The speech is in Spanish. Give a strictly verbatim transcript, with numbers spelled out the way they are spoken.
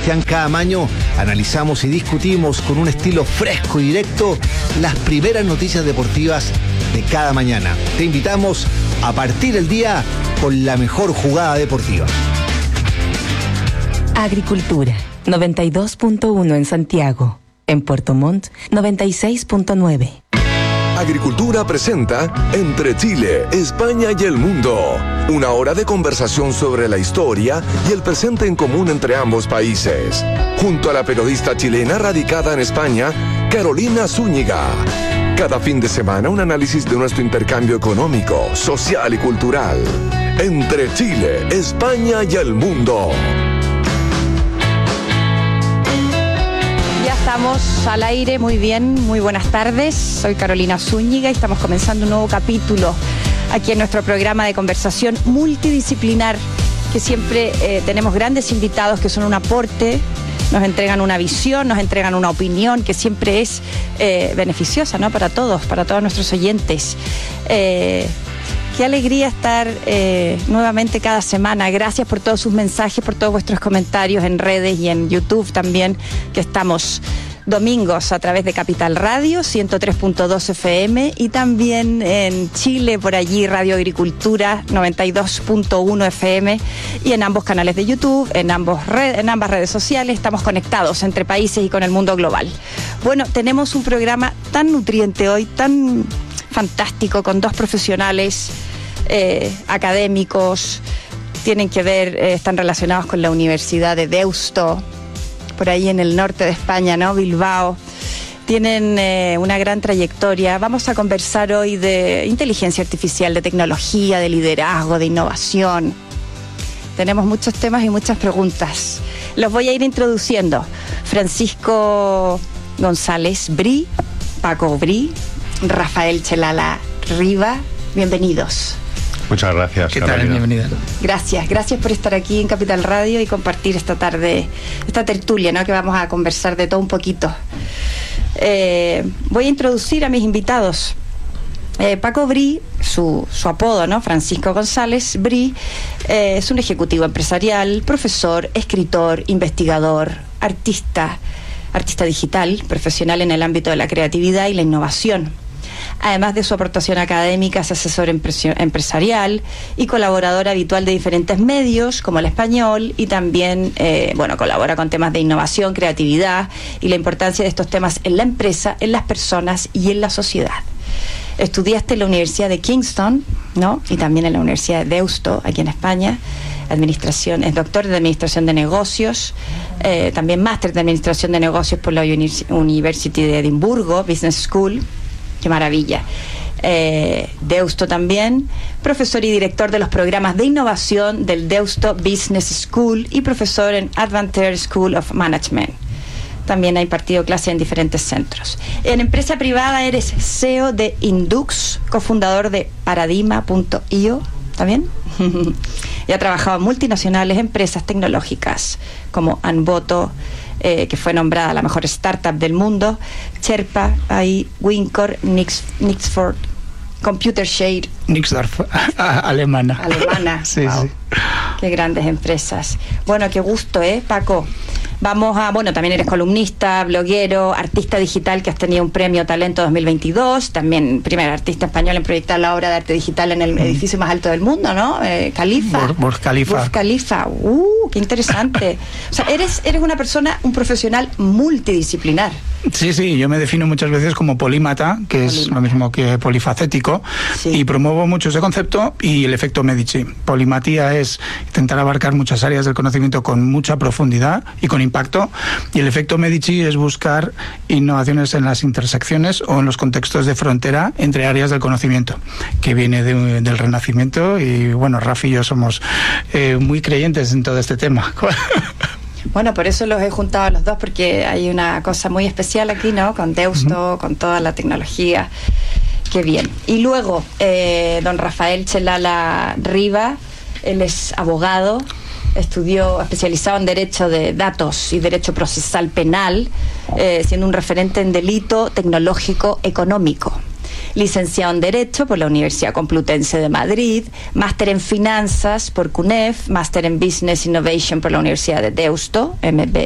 Sebastián Caamaño analizamos y discutimos con un estilo fresco y directo las primeras noticias deportivas de cada mañana. Te invitamos a partir el día con la mejor jugada deportiva. Agricultura, noventa y dos punto uno en Santiago. En Puerto Montt, noventa y seis punto nueve. Agricultura presenta Entre Chile, España y el Mundo. Una hora de conversación sobre la historia y el presente en común entre ambos países. Junto a la periodista chilena radicada en España, Carolina Zúñiga. Cada fin de semana un análisis de nuestro intercambio económico, social y cultural. Entre Chile, España y el Mundo. Estamos al aire, muy bien, muy buenas tardes. Soy Carolina Zúñiga y estamos comenzando un nuevo capítulo aquí en nuestro programa de conversación multidisciplinar, que siempre eh, tenemos grandes invitados que son un aporte, nos entregan una visión, nos entregan una opinión que siempre es eh, beneficiosa, ¿no? Para todos, para todos nuestros oyentes. Eh, Qué alegría estar eh, nuevamente cada semana. Gracias por todos sus mensajes, por todos vuestros comentarios en redes y en YouTube también, que estamos domingos a través de Capital Radio, ciento tres punto dos F M, y también en Chile, por allí, Radio Agricultura, noventa y dos punto uno F M, y en ambos canales de YouTube, en, ambos red, en ambas redes sociales. Estamos conectados entre países y con el mundo global. Bueno, tenemos un programa tan nutriente hoy, tan fantástico, con dos profesionales eh, académicos, tienen que ver, eh, están relacionados con la Universidad de Deusto, por ahí en el norte de España, ¿no? Bilbao. Tienen eh, una gran trayectoria. Vamos a conversar hoy de inteligencia artificial, de tecnología, de liderazgo, de innovación. Tenemos muchos temas y muchas preguntas. Los voy a ir introduciendo. Francisco González Bri, Paco Bri, Rafael Chelala Riva, bienvenidos. Muchas gracias. ¿Qué tal? Bienvenida. Gracias, gracias por estar aquí en Capital Radio y compartir esta tarde, esta tertulia, ¿no? Que vamos a conversar de todo un poquito. Eh, voy a introducir a mis invitados. Eh, Paco Bri, su, su apodo, ¿no? Francisco González Bri, eh, es un ejecutivo empresarial, profesor, escritor, investigador, artista, artista digital, profesional en el ámbito de la creatividad y la innovación. Además de su aportación académica, es asesor empresarial y colaborador habitual de diferentes medios, como El Español, y también, eh, bueno, colabora con temas de innovación, creatividad y la importancia de estos temas en la empresa, en las personas y en la sociedad. Estudiaste en la Universidad de Kingston, ¿no? Y también en la Universidad de Deusto, aquí en España. Administración, es doctor de Administración de Negocios, eh, también máster de Administración de Negocios por la University de Edimburgo, Business School. Qué maravilla. Eh, Deusto también, profesor y director de los programas de innovación del Deusto Business School y profesor en Advantage School of Management. También ha impartido clases en diferentes centros. En empresa privada eres C E O de Indux, cofundador de Paradigma punto i o, ¿está bien? Y ha trabajado en multinacionales, empresas tecnológicas como Anboto, Eh, que fue nombrada la mejor startup del mundo, Sherpa, ahí, Wincor, Nix, Nixford, Computer Shade. Nixdorf, alemana. Alemana, sí, wow. Sí. Qué grandes empresas. Bueno, qué gusto, ¿eh, Paco? Vamos a, bueno, también eres columnista, bloguero, artista digital, que has tenido un premio Talento dos mil veintidós, también primer artista español en proyectar la obra de arte digital en el mm. edificio más alto del mundo, ¿no? Eh, Khalifa. Burj Khalifa. Burj Khalifa. Uh, qué interesante. O sea, eres, eres una persona, un profesional multidisciplinar. Sí, sí, yo me defino muchas veces como polímata, que Polímata. Es lo mismo que polifacético, sí. Y promuevo mucho ese concepto y el efecto Medici. Polimatía es intentar abarcar muchas áreas del conocimiento con mucha profundidad y con impacto, y el efecto Medici es buscar innovaciones en las intersecciones o en los contextos de frontera entre áreas del conocimiento, que viene de, del Renacimiento, y bueno, Rafi y yo somos eh, muy creyentes en todo este tema. Bueno, por eso los he juntado a los dos, porque hay una cosa muy especial aquí, ¿no? Con Deusto, uh-huh. con toda la tecnología. Qué bien. Y luego, eh, don Rafael Chelala Riva, él es abogado, estudió, especializado en Derecho de Datos y Derecho Procesal Penal, eh, siendo un referente en delito tecnológico económico. Licenciado en Derecho por la Universidad Complutense de Madrid, máster en Finanzas por CUNEF, máster en Business Innovation por la Universidad de Deusto, M